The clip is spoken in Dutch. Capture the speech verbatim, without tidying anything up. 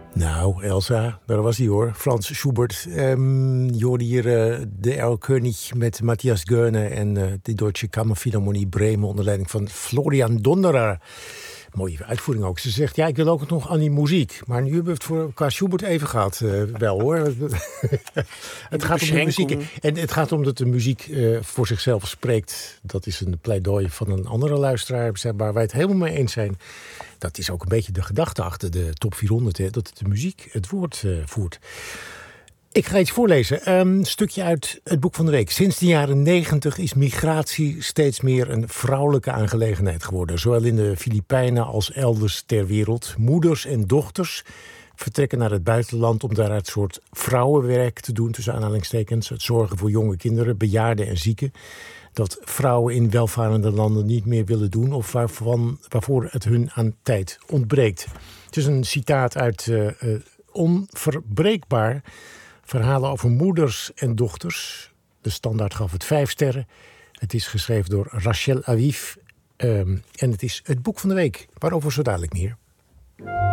Nou, Elsa, daar was hij hoor. Frans Schubert. Um, je hoorde hier uh, de Erlkönig met Matthias Goerne en uh, de Deutsche Kammerphilharmonie Bremen onder leiding van Florian Donderer. Mooie uitvoering ook. Ze zegt, ja, ik wil ook nog aan die muziek. Maar nu hebben we het voor qua Schubert even gehad. Uh, wel hoor. Het gaat om de muziek. En het gaat om dat de muziek uh, voor zichzelf spreekt. Dat is een pleidooi van een andere luisteraar waar wij het helemaal mee eens zijn. Dat is ook een beetje de gedachte achter de top vierhonderd. Hè, dat de muziek het woord uh, voert. Ik ga iets voorlezen. Een stukje uit het boek van de week. Sinds de jaren negentig is migratie steeds meer een vrouwelijke aangelegenheid geworden. Zowel in de Filipijnen als elders ter wereld. Moeders en dochters vertrekken naar het buitenland om daar het soort vrouwenwerk te doen, tussen aanhalingstekens. Het zorgen voor jonge kinderen, bejaarden en zieken. Dat vrouwen in welvarende landen niet meer willen doen of waarvan, waarvoor het hun aan tijd ontbreekt. Het is een citaat uit uh, uh, Onverbreekbaar. Verhalen over moeders en dochters. De Standaard gaf het vijf sterren. Het is geschreven door Rachel Aviv. Um, en het is het boek van de week. Waarover zo dadelijk meer.